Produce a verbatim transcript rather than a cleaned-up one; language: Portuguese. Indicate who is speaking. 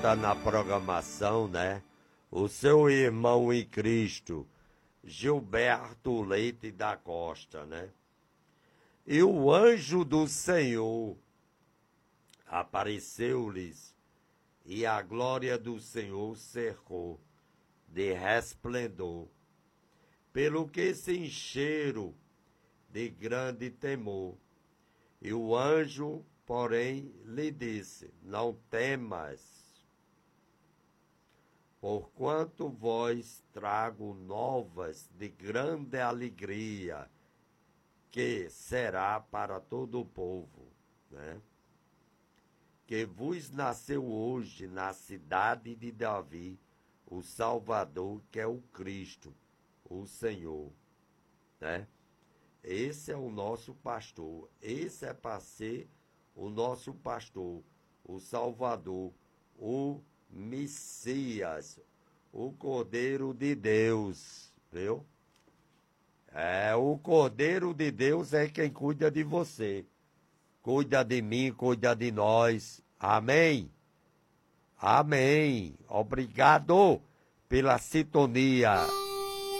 Speaker 1: volta na programação, né? O seu irmão em Cristo, Gilberto Leite da Costa, né? E o anjo do Senhor apareceu-lhes, e a glória do Senhor cercou de resplendor, pelo que se encheram de grande temor. E o anjo, porém, lhe disse: não temas, porquanto vós trago novas de grande alegria, que será para todo o povo, né? Que vos nasceu hoje na cidade de Davi o Salvador, que é o Cristo, o Senhor, né? Esse é o nosso pastor, esse é para ser o nosso pastor, o Salvador, o Messias, o Cordeiro de Deus, viu? É, o Cordeiro de Deus é quem cuida de você, cuida de mim, cuida de nós, amém? Amém, obrigado pela sintonia.